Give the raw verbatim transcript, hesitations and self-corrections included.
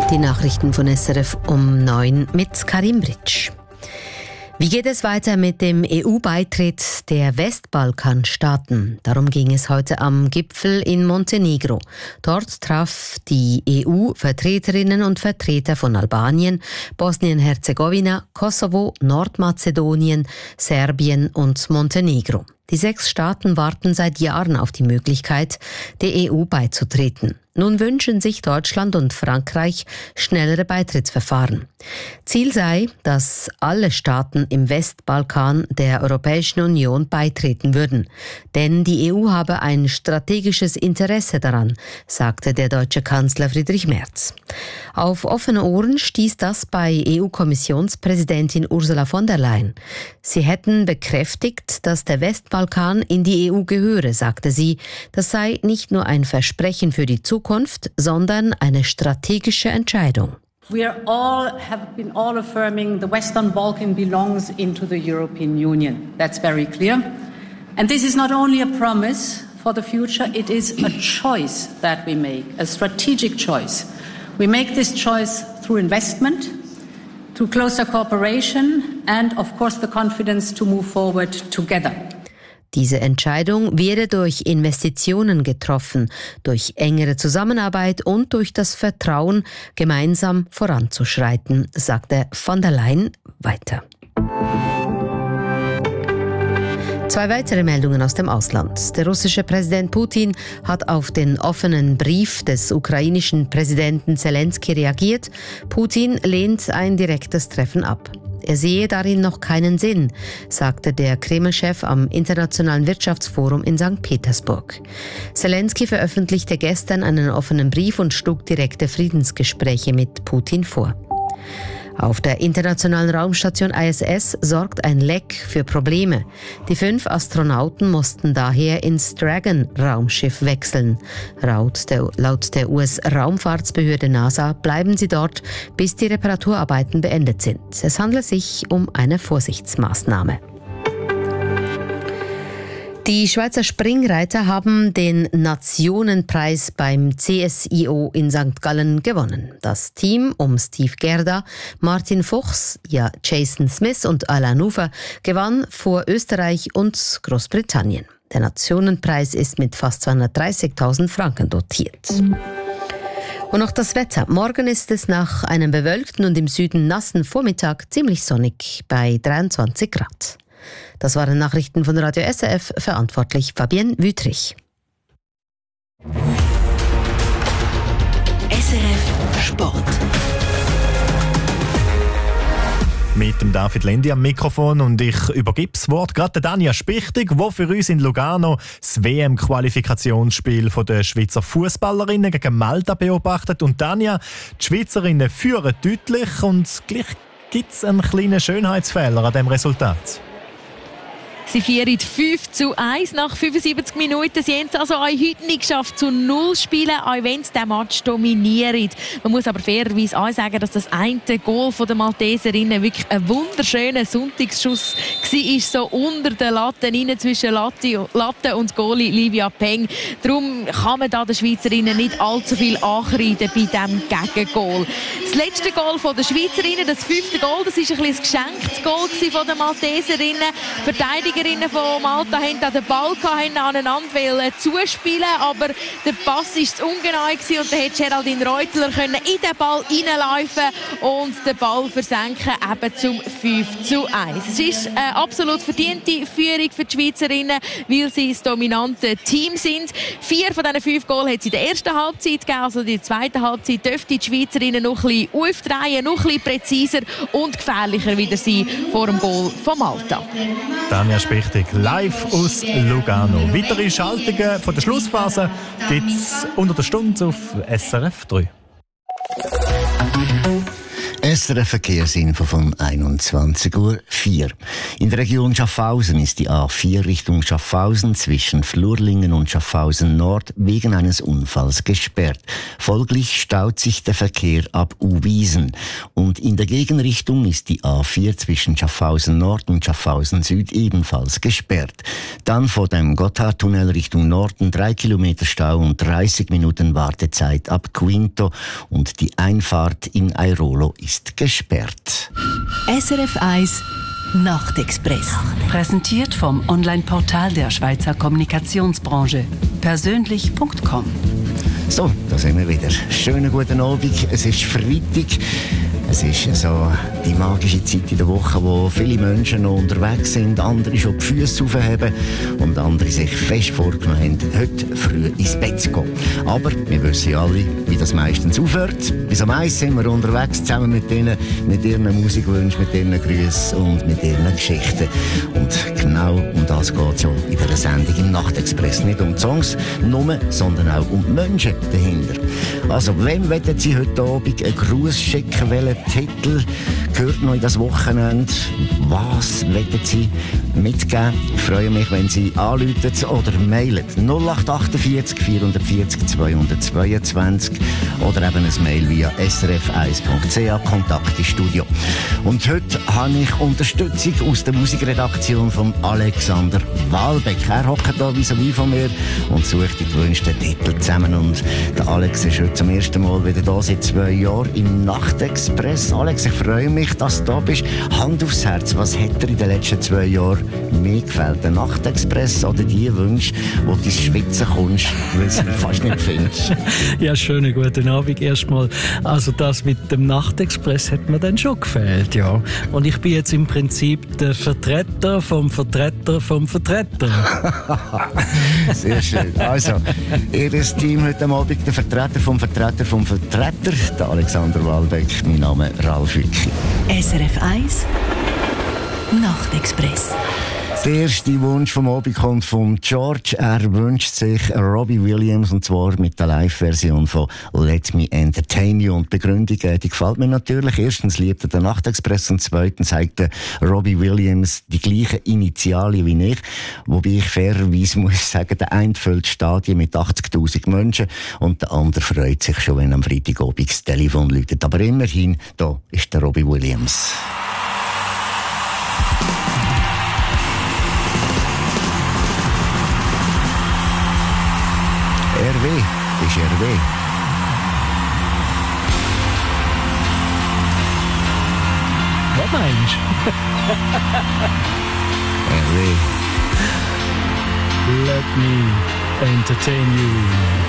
Die Nachrichten von S R F um neun mit Karim Britsch. Wie geht es weiter mit dem E U-Beitritt der Westbalkanstaaten? Darum ging es heute am Gipfel in Montenegro. Dort traf die E U-Vertreterinnen und Vertreter von Albanien, Bosnien-Herzegowina, Kosovo, Nordmazedonien, Serbien und Montenegro. Die sechs Staaten warten seit Jahren auf die Möglichkeit, der E U beizutreten. Nun wünschen sich Deutschland und Frankreich schnellere Beitrittsverfahren. Ziel sei, dass alle Staaten im Westbalkan der Europäischen Union beitreten würden. Denn die E U habe ein strategisches Interesse daran, sagte der deutsche Kanzler Friedrich Merz. Auf offene Ohren stieß das bei E U-Kommissionspräsidentin Ursula von der Leyen. Sie hätten bekräftigt, dass der Westbalkan in die E U gehöre, sagte sie. Das sei nicht nur ein Versprechen für die Zukunft, sondern eine strategische Entscheidung. We are all have been all affirming the Western Balkan belongs into the European Union. That's very clear. And this is not only a promise for the future, it is a choice that we make, a strategic choice. We make this choice through investment, through closer cooperation and of course the confidence to move forward together. Diese Entscheidung werde durch Investitionen getroffen, durch engere Zusammenarbeit und durch das Vertrauen, gemeinsam voranzuschreiten, sagte von der Leyen weiter. Zwei weitere Meldungen aus dem Ausland. Der russische Präsident Putin hat auf den offenen Brief des ukrainischen Präsidenten Zelensky reagiert. Putin lehnt ein direktes Treffen ab. Er sehe darin noch keinen Sinn, sagte der Kreml-Chef am Internationalen Wirtschaftsforum in Sankt Petersburg. Zelensky veröffentlichte gestern einen offenen Brief und schlug direkte Friedensgespräche mit Putin vor. Auf der internationalen Raumstation I S S sorgt ein Leck für Probleme. Die fünf Astronauten mussten daher ins Dragon-Raumschiff wechseln. Laut der, laut der U S-Raumfahrtsbehörde NASA bleiben sie dort, bis die Reparaturarbeiten beendet sind. Es handelt sich um eine Vorsichtsmaßnahme. Die Schweizer Springreiter haben den Nationenpreis beim C S I O in Sankt Gallen gewonnen. Das Team um Steve Gerda, Martin Fuchs, ja Jason Smith und Alain Ufer gewann vor Österreich und Großbritannien. Der Nationenpreis ist mit fast zweihundertdreißigtausend Franken dotiert. Und noch das Wetter. Morgen ist es nach einem bewölkten und im Süden nassen Vormittag ziemlich sonnig bei dreiundzwanzig Grad. Das waren Nachrichten von Radio S R F, verantwortlich Fabienne Wüthrich. S R F Sport. Mit dem David Lendi am Mikrofon und ich übergebe das Wort gerade der Danja Spichtig, die für uns in Lugano das W M-Qualifikationsspiel der Schweizer Fußballerinnen gegen Malta beobachtet. Und Danja, die Schweizerinnen führen deutlich und gleich gibt es einen kleinen Schönheitsfehler an diesem Resultat. Sie führen fünf zu eins nach fünfundsiebzig Minuten. Sie haben es also auch heute nicht geschafft, zu null spielen, auch wenn sie den Match dominieren. Man muss aber fairerweise auch sagen, dass das eine Goal der Malteserinnen wirklich ein wunderschöner Sonntagsschuss war, so unter den Latten, rein zwischen Latte und Goalie Livia Peng. Darum kann man da den Schweizerinnen nicht allzu viel ankreiden bei diesem Gegengoal. Das letzte Goal der Schweizerinnen, das fünfte Goal, das war ein, ein geschenktes Goal von den Malteserinnen. Verteidigerinnen von Malta haben den Ball gehabt, aneinander zuspielen, aber der Pass war zu ungenau und dann hätte Geraldine Reutler in den Ball reinlaufen und den Ball versenken, eben zum fünf zu eins. Es ist eine absolut verdiente Führung für die Schweizerinnen, weil sie das dominante Team sind. Vier von diesen fünf Goals hat es in der ersten Halbzeit gegeben, also in der zweiten Halbzeit dürften die Schweizerinnen noch ein bisschen aufdrehen, noch ein bisschen präziser und gefährlicher wieder sein vor dem Goal von Malta. Danja Spichtig, live aus Lugano. Weitere Schaltungen von der Schlussphase gibt es unter der Stunde auf S R F drei. S R F-Verkehrsinfo von einundzwanzig Uhr vier. In der Region Schaffhausen ist die A vier Richtung Schaffhausen zwischen Flurlingen und Schaffhausen Nord wegen eines Unfalls gesperrt. Folglich staut sich der Verkehr ab Uwiesen. Und in der Gegenrichtung ist die A vier zwischen Schaffhausen Nord und Schaffhausen Süd ebenfalls gesperrt. Dann vor dem Gotthardtunnel Richtung Norden drei Kilometer Stau und dreißig Minuten Wartezeit ab Quinto und die Einfahrt in Airolo ist gesperrt. S R F eins Nachtexpress. Präsentiert vom Online-Portal der Schweizer Kommunikationsbranche. Persönlich Punkt com. So, da sind wir wieder. Schönen guten Abend. Es ist Freitag. Es ist so die magische Zeit in der Woche, wo viele Menschen noch unterwegs sind, andere schon die Füße aufheben und andere sich fest vorgenommen haben, heute früh ins Bett zu gehen. Aber wir wissen ja alle, wie das meistens aufhört. Bis am eins sind wir unterwegs, zusammen mit ihnen, mit ihren Musikwünschen, mit ihren Grüßen und mit ihren Geschichten. Und genau um das geht es ja in dieser Sendung im Nachtexpress. Nicht um die Songs nur, sondern auch um die Menschen dahinter. Also, wem wollen Sie heute Abend einen Gruß schicken? Welchen Titel gehört noch in das Wochenende? Was wollen Sie mitgeben? Ich freue mich, wenn Sie anrufen oder mailen. null acht achtundvierzig vierhundertvierzig zweihundertzweiundzwanzig oder eben ein Mail via s r f eins punkt c h, Kontakt ins Studio. Und heute habe ich Unterstützung aus der Musikredaktion von Alexander Wahlbeck. Er hockt hier vis-à-vis von mir und sucht die gewünschten Titel zusammen. Und der Alex ist heute zum ersten Mal wieder da, seit zwei Jahren im Nachtexpress. Alex, ich freue mich, dass du da bist. Hand aufs Herz, was hat dir in den letzten zwei Jahren mehr gefällt? Der Nachtexpress oder die Wünsche, wo du ins Schwitzen kommst, weil du es fast nicht findest? Ja, schönen guten Abend erstmal. Also das mit dem Nachtexpress hat mir dann schon gefällt, ja. Und ich bin jetzt im Prinzip der Vertreter vom Vertreter vom Vertreter. Sehr schön. Also, ihr Team heute Abend, der Vertreter vom Vertreter vom Vertreter, der Alexander Wahlbeck. Mein Name ist Ralf Hücki. S R F eins Nachtexpress. Der erste Wunsch vom Abend kommt von George. Er wünscht sich Robbie Williams, und zwar mit der Live-Version von Let Me Entertain You. Und die Begründung, die gefällt mir natürlich. Erstens liebt er den Nachtexpress und zweitens zeigt der Robbie Williams die gleichen Initialien wie ich. Wobei ich fairerweise muss sagen, der eine füllt Stadien mit achtzigtausend Menschen und der andere freut sich schon, wenn am Freitagabend das Telefon läutet. Aber immerhin, da ist der Robbie Williams. R W ist R W. Was meinst du? R W. Let me entertain you.